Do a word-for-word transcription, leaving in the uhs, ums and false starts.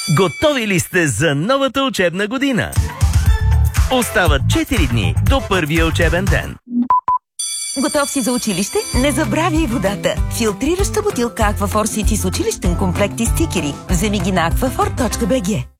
Готови ли сте за новата учебна година? Остават четири дни до първия учебен ден. Готов си за училище? Не забравяй водата! Филтрираща бутилка Аквафор Сити с училищен комплект и стикери. Вземи ги на аквафор точка би джи.